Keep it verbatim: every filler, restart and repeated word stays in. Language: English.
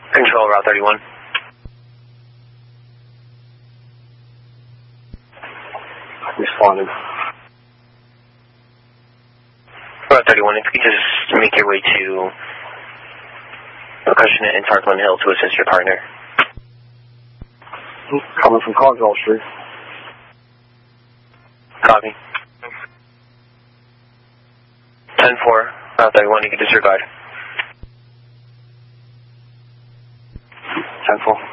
Control, Route thirty-one. Responded. Route thirty-one, if you could just make your way to Acushnet and Tarplin Hill to assist your partner. Coming from Cogswell Street. Copy. ten four, Route thirty-one, you can disregard. ten four.